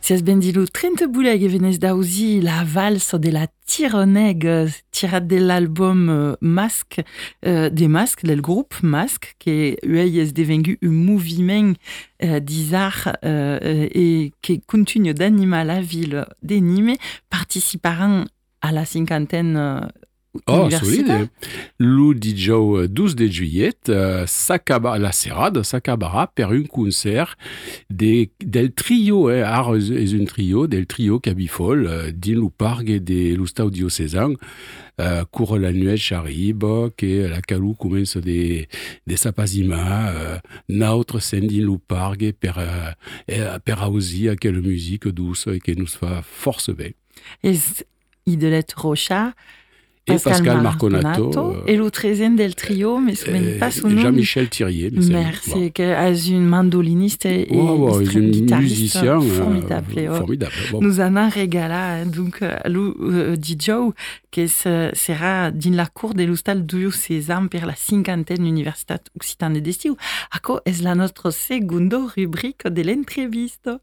Si es ben dilu 30 bouleg evenez daouzi la valse de la Tironeg tirad de l'album Masque, des Masques, del groupe Masque, qui uei es devengu un mouviment d'isar et qui continue d'animer la ville de Nîmes, participant à la cinquantaine solide. Lo dijous 12 de juillet, la serrade s'acabara per un concert del trio, és un trio, del trio Cabifol, din lo parc de l'Estau diocesan, cour la nuit arriba, que la calou comença de s'apazimar, nautre sent din lo parc per ausi aquella musique douce que nous fa força bé. Es Idolet Rocha, Et Pascal Marconato. Et le treizième del trio, mais souviens pas son nom. Jean-Michel Thirier. Merci, qui est un mandoliniste et guitariste formidable. Bon. Nous en avons régalé, donc, le DJ, qui sera dans la cour de l'Hostal diocésain per la cinquantaine Universitat Occitane d'Estiu. Acco est la notre seconde rubrique de l'entrevista.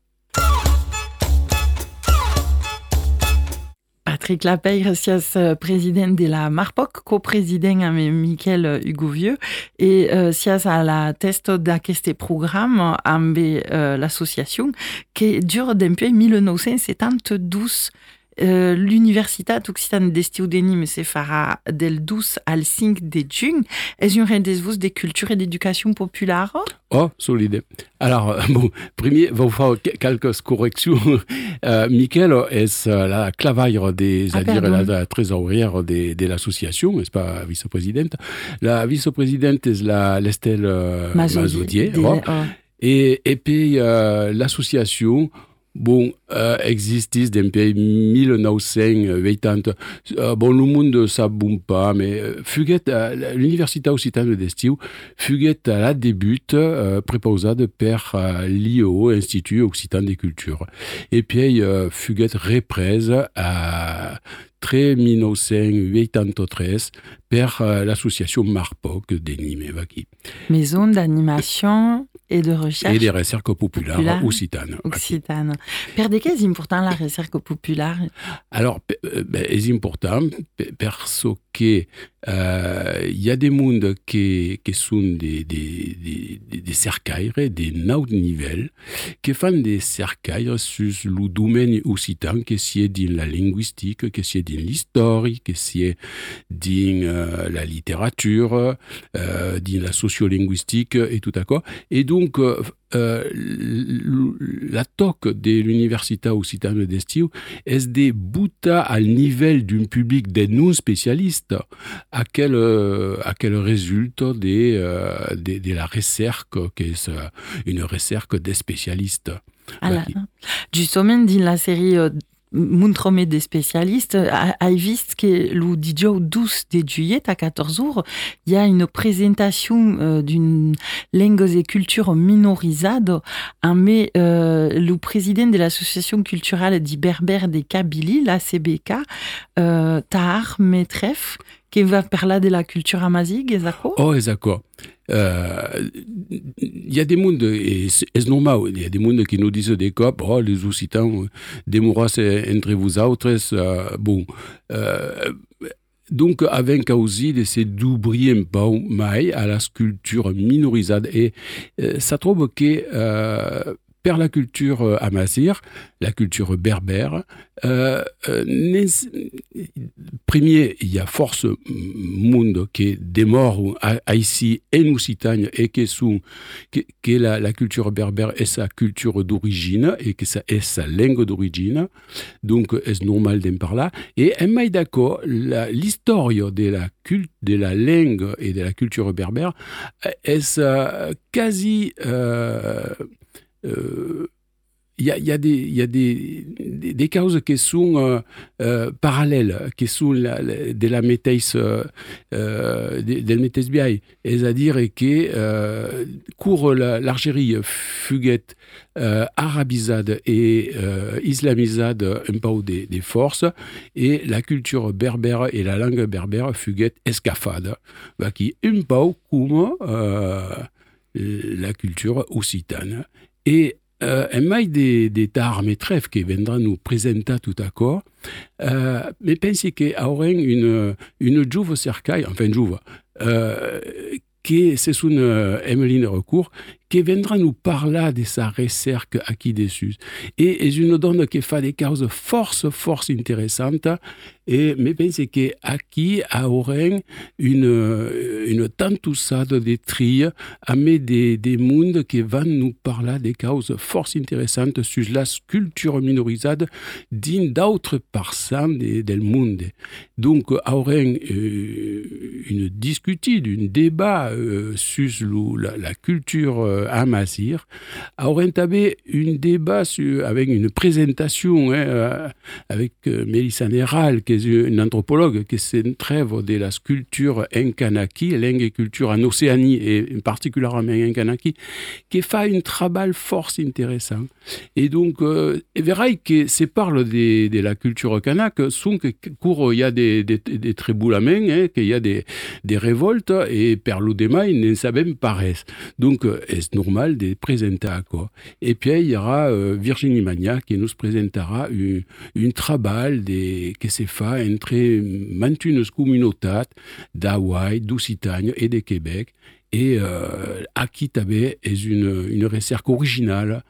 Patrick Lapeyre, sias président de la Marpoc, co-président avec Michael Hugo-Vieux, et sias à la test d'aquest programme avec l'association qui dure depuis 1972. L'Universitat Occitane d'Estiu de Nîmes se farà del 12 al 5 de juny. És un rendez-vous de culture et d'éducation populaire? Oh, solide. Alors, bon, premier, vau faire quelques corrections. Michael est la clavaire c'est-à-dire la trésorière de l'association, n'est-ce pas, vice-présidente. La vice-présidente est l'Estelle Mazodier. Et puis, l'association, bon, existis depuis 1980. Bon, le monde ça boum pas, mais fuguet l'Université Occitane d'Estiu fuguet à la débute préposade per l'IO, Institut Occitan des Cultures. Et puis fuguet reprise à 1983 per l'association Marpoc de Nîmes. Maison d'animation et de recherche. Et des recherches populaires occitanes. Occitane. Per de qu'est important la recherche populaire? Alors, c'est important parce que y a des mondes qui sont des cercaires, des hauts niveaux, qui font des cercaires sur le domaine occitan, que c'est dans la linguistique, que c'est dans l'histoire, que c'est dans la littérature, dans la sociolinguistique et tout à quoi. Et donc, la toque de l'Université Occitane d'Estiu est de buter à niveau d'un public de non-spécialistes à quel résulte de la recherche, qui est une recherche des spécialistes. Alors, justement, dans la série Montrome des spécialistes, a vist que le dijous 12 de juillet à 14h, il y a une présentation d'une langue et culture minorisée, mais le président de l'association culturelle dit Berbère des Kabylie, la CBK, Tahar Metref, qui va parler de la culture amazigh, exactement. Oh, exactement. Il y a des mondes, et c'est normal, il y a des mondes qui nous disent des copes, oh, les Occitans, démorras entre vous autres, bon. Donc, avec aussi d'essayer d'ouvrir un peu mai à la culture minorisée. Et ça trouve que per la culture amazigh, la culture berbère, premier, il y a force monde qui démord ici en Occitanie et que la culture berbère est sa culture d'origine et que ça est sa langue d'origine. Donc, c'est normal d'en parler. Et en mai d'accord, l'histoire de la langue et de la culture berbère est quasi il y a des causes qui sont parallèles, qui sont de la méthèse del méthèse biaï, c'est-à-dire que cours l'Algérie fuguet arabisade et islamisade un peu des forces, et la culture berbère et la langue berbère fuguet escafade, qui un peu comme la culture occitane. Et un mai des tar metref qui viendra nous présenter tout à quoi. Mais pensez qu'il y aura une jouve cercaille, enfin jouve, qui c'est une Emeline Recourt, qui viendra nous parler de sa recherche acquis dessus. Et une donne qui fait des causes force intéressantes. Et mais pense que acquis aura une tantoussade de tri, à des mondes qui vont nous parler des causes force intéressantes sur la culture minorisée d'autres personnes del monde. Donc, aura une discussion, un débat sur la culture Amazir, aura un débat avec une présentation avec Mélissa Néral, qui est une anthropologue qui s'entrève de la culture Enkanaki, langue et culture en Océanie et particulièrement Enkanaki, qui fait un travail fort intéressant. Et donc, il verra que se parle de la culture kanak, sont que il y a des triboulaments, qu'il y a des révoltes, et per l'Udema, ils ne savent pas. Donc, c'est normal de présenter à quoi. Et puis, il y aura Virginie Magna qui nous présentera un travail qui se fait entre mantunes communautés d'Hawaï, d'Occitanie et de Québec. Et Aki Tabe est une recherche originale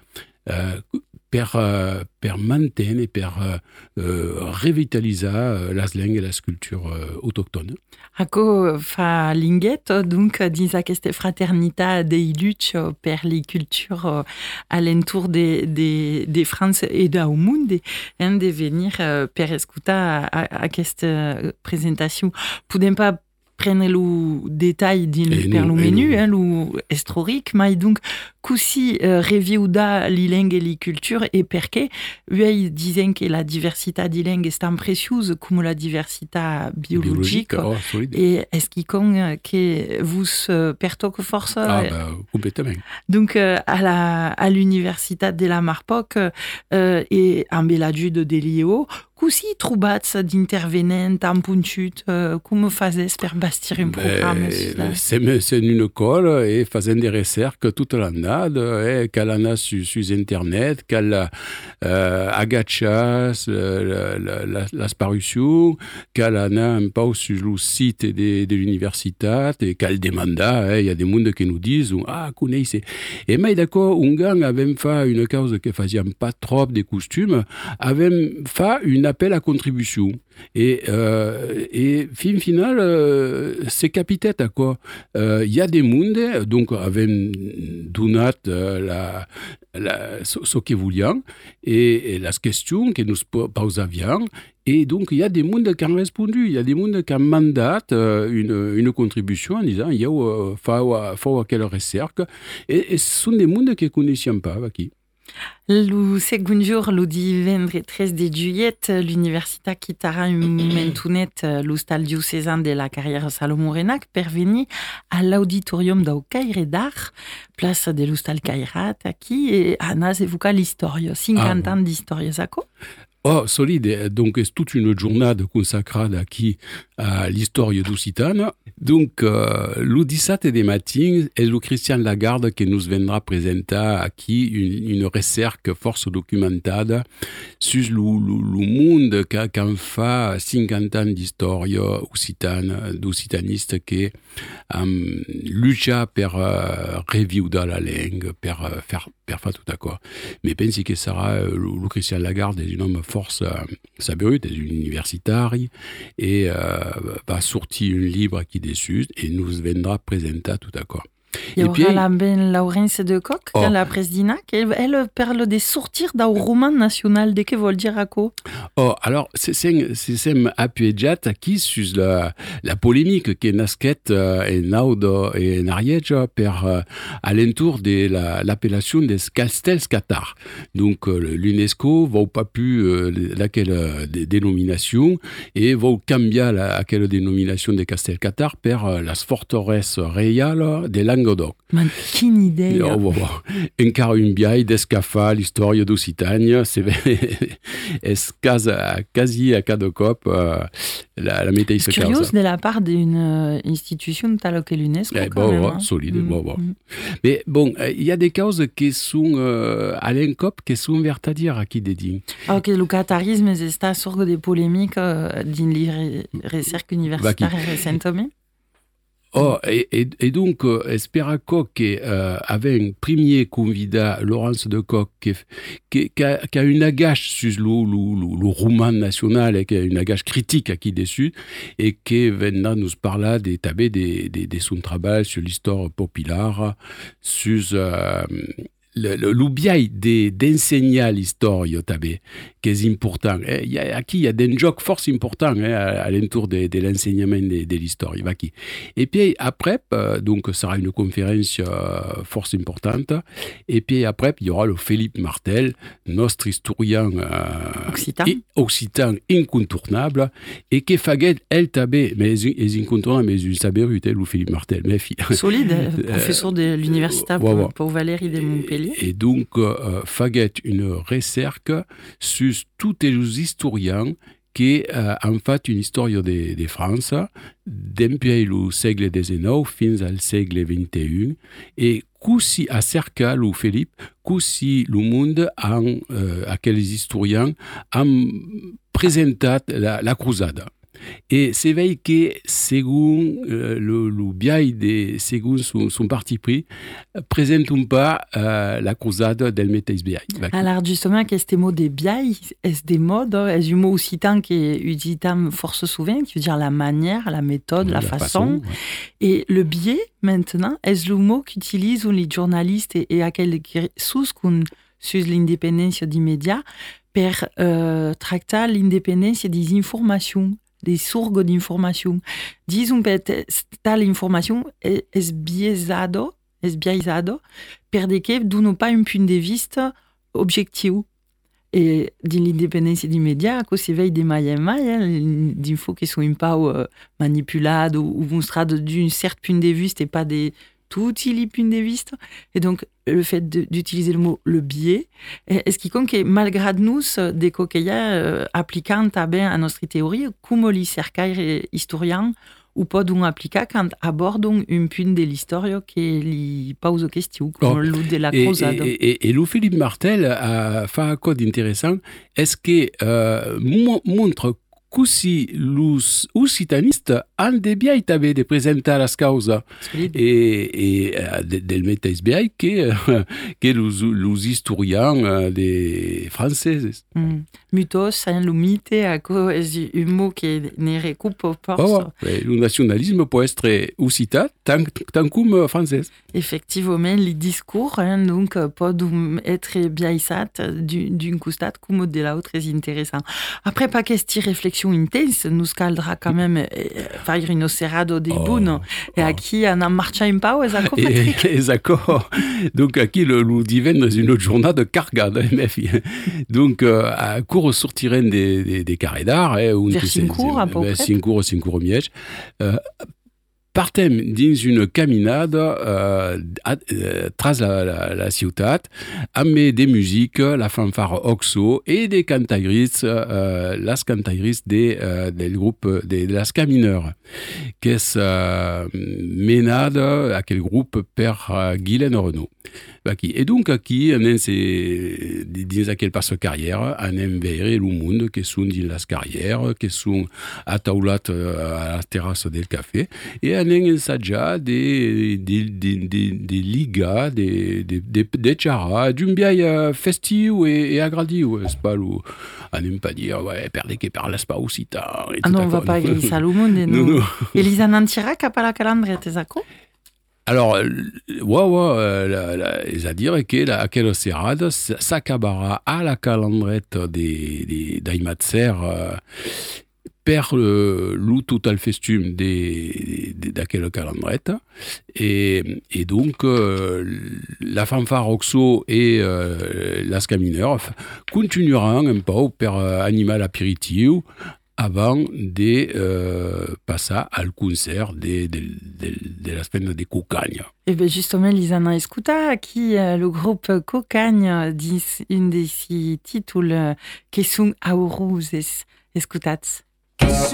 per mantenir et per revitaliser la langue et la culture autochtone. Ako fa linguet, donc, dins aquesta fraternità dei luts per les cultures alentour de France et du monde, de venir per escutar aquesta presentació. Podem pas prendre le détail per le menu, le historique, mais donc, così reviuda li langue et li culture, et perché eux disent que la diversité des langues est tan précieuse comme la diversité biologique. Et est-ce qu'il compte que vous pertoque force? Complètement. Donc, à l'université de la Marpoc et en Belladju de Delio, così trobats d'intervenants en punxut, com fazes per bastir un programme? C'est une école et faisant des recherches toute l'année, qu'elle en a sur Internet, qu'elle agacha la parution, qu'elle en a un peu sur le site de l'université, et qu'elle demande, il y a des mondes qui nous disent, connaissez. Et mais d'accord, un gang avait fait une cause qui faisait pas trop de costumes, avait fait une appel à contribution. Et fin final, c'est capitaine à quoi. Il y a des mondes, donc avec donat ce qu'ils voulaient, et la question que nous posavions. Et donc, il y a des mondes qui ont répondu, il y a des mondes qui ont mandaté une contribution en disant, il y a faut quelle recherche. Et ce sont des mondes que nous ne connaissions pas, qui. Le second jour, le divendres 13 de juillet, l'université quittera un mentonet l'hostal diocésain de la carrière Salomon Renac per venir à l'auditorium d'au Caire d'Art, place de l'hostal Cairat, qui et Anna s'évoqua l'histoire, 50 ans d'histoire, Zako. Oh, solide. Donc, c'est toute une journée consacrée à l'histoire d'Occitanie. Donc, le 17 des matins, c'est le Christian Lagarde qui nous viendra présenter une recherche force documentée sur le monde qu'en fait 50 ans d'histoire d'occitaniste qui lutte pour revivre la langue, pour faire tout à quoi. Mais pensez que Sarah, le Christian Lagarde est un homme force sabrut, est universitaire et va sortir un livre qui dessus et nous viendra présenter tout à quoi. Il y aura la belle Laurence de Coq, la présidente, elle parle de sortir d'un roman national. De que veut dire à quoi? Alors, c'est appuyé qui sur la polémique qui est nasquette et naudo et nariège per alentour de l'appellation des Castels Qatar. Donc, l'UNESCO va pas plus laquelle dénomination et va cambier laquelle dénomination des Castels Qatar per las forteresses réales des langues Languedoc. Ma quina idea. Encara un biai d'escafar l'història d'Occitània, és quasi a cada cop la mateixa causa. Curiós de la part d'une institution telle que l'UNESCO. Solide. Mais bon, il y a des causes qui sont à l'encop, qui sont vertadières à qui dédigne. Ok, le catarisme est sorgo de polémiques din li recerca universitaire récemment. Et donc, espera que avec un premier convidat, Laurence de Coq, qui a une agache sur le roman national, et qui a une agache critique à qui dessus, et qui maintenant nous parla de son travail sur l'histoire populaire, sur l'oubliai d'enseigner l'histoire, qui est important. Il y a des jocs forts importants à l'entour de l'enseignement de l'histoire. Et puis après, donc, ça sera une conférence fort importante. Et puis après, il y aura le Philippe Martel, notre historien occitan incontournable, et qui fait elle tabé, mais est incontournable, mais une saberute, le Philippe Martel, mes filles. Solide, professeur de l'université pour Valérie de Montpellier. Et donc, faguet une recherche sur tous les historiens qui en fait une histoire de France depuis le siècle XIX fins al siècle XXI et qu'aussi a cercat le Philippe, qu'aussi le monde à quels historiens ont présenté la croisade. Et c'est vrai que, selon le biais selon son parti pris, présente pas la croisade del mateix biais. Alors, justement, ce mot des biais, est-ce des modes, est-ce un mot occitan qui est utilisé fort souvent, qui veut dire la manière, la méthode, la façon. Ouais. Et le biais, maintenant, est-ce le mot qu'utilisent les journalistes et à quel sous sur l'indépendance des médias pour traiter l'indépendance des informations, des sources d'information. Disons que telle information est biaisado per de que donne pas un point de vue objectif. Et dans l'indépendance des médias, quand c'est veille des mailles, d'infos qui sont un peu manipulées ou montrées d'un certain point de vue et pas des tous les points de vue. Et donc, le fait d'utiliser le mot le biais, est-ce qui compte que malgré nous, des coquillas appliquant à notre théorie, comme les cercaires historiens, ou pas donc appliquer quand abordons un point de l'histoire qui li pose questions, comme le de la croisade. Et le Philippe Martel a fait un code intéressant. Est-ce que montre qu'aussi les occitanistes ont des biais de présenter la cause et del mateix biais que les historiens des français. Mythos, le mythe, c'est un mot qui ne recoupe pas. Le nationalisme peut être occitan tant que français. Effectivement, les discours donc peuvent être biaisés d'une costat comme de l'autre, c'est intéressant. Après, pas question réflexion intense, nous caldra quand même faire une serrade des bounes. Et à qui on a marché un peu, Patrick? D'accord. Donc, à qui le divin dans une autre journée de cargade, mes filles. Donc, à cours sortirent des carrés d'art. Vers Cincourt, à peu près. Cincourt, Miège. Partem dins une caminade tras la ciutat amb des musiques, la fanfare Oxo et des cantaires, las cantaires del groupe de las Camineurs, qui est menade à quel groupe per Guylaine Renaud. Et donc, aquí, dins aquell passe carrière, anem veure le monde que sont dins les carrières, que sont ataulat à la terrasse del café, et anem ensajar des ligas, des charas, d'un biais festif et agradi, c'est pas anem pas dire, perdez que parles pas occitan. Ah non, on va pas glisser ça le monde, non. Et les anantira cap à la calandrette, Zako? Alors, c'est-à-dire que à quelle serrade s'accabera à la calandrette d'Aimatser per le total festum d'aquelle calandrette et donc la fanfare Oxo et las Camineurs continueront un peu per animal apéritif avant de passer al concert de la semaine de Cocagne. Et bien justement, Lisana escuta qui le groupe Cocagne dit une des six titres qui sont auroses escutats.